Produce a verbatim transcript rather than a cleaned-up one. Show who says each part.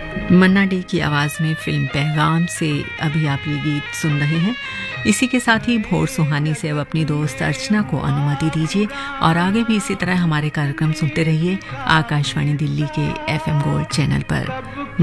Speaker 1: मन्ना day की आवाज़ में फिल्म पैगाम से अभी आप ये गीत सुन रहे हैं। इसी के साथ ही भोर सुहानी से अब अपनी दोस्त अर्चना को अनुमति दीजिए और आगे भी इसी तरह हमारे कार्यक्रम सुनते रहिए आकाशवाणी दिल्ली के एफ एम गोल्ड चैनल पर।